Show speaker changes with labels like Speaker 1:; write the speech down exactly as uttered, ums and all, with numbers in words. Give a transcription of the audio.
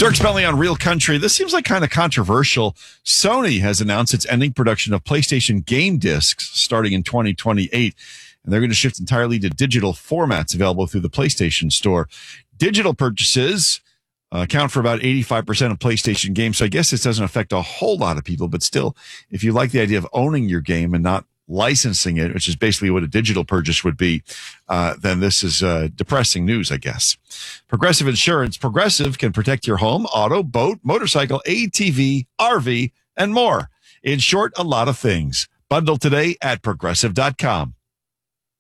Speaker 1: Dirk Bentley on Real Country. This seems like kind of controversial. Sony has announced it's ending production of PlayStation game discs starting in twenty twenty-eight. And they're going to shift entirely to digital formats available through the PlayStation Store. Digital purchases uh, account for about eighty-five percent of PlayStation games. So I guess this doesn't affect a whole lot of people. But still, if you like the idea of owning your game and not licensing it, which is basically what a digital purchase would be, uh, then this is uh, depressing news, I guess. Progressive Insurance. Progressive can protect your home, auto, boat, motorcycle, A T V, R V, and more. In short, a lot of things. Bundle today at progressive dot com.